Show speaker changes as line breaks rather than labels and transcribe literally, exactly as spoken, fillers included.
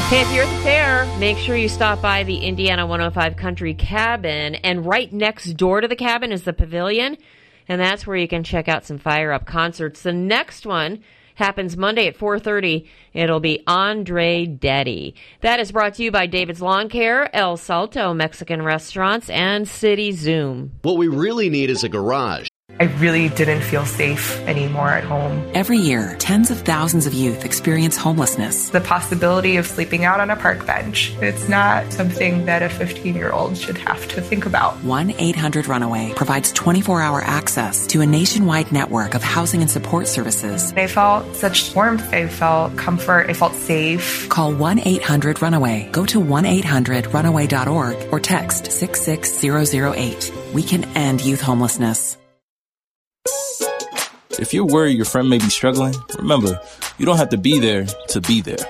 Hey, if you're at the fair, make sure you stop by the Indiana one oh five Country Cabin. And right next door to the cabin is the Pavilion. And that's where you can check out some Fire Up concerts. The next one happens Monday at four thirty. It'll be Andre Daddy. That is brought to you by David's Lawn Care, El Salto Mexican Restaurants, and City Zoom.
What we really need is a garage.
I really didn't feel safe anymore at home.
Every year, tens of thousands of youth experience homelessness.
The possibility of sleeping out on a park bench, it's not something that a fifteen-year-old should have to think about.
one eight hundred runaway provides twenty-four hour access to a nationwide network of housing and support services.
I felt such warmth. I felt comfort. I felt safe.
Call one eight hundred runaway. Go to one eight hundred runaway dot org or text six six zero zero eight. We can end youth homelessness.
If you're worried your friend may be struggling, remember, you don't have to be there to be there.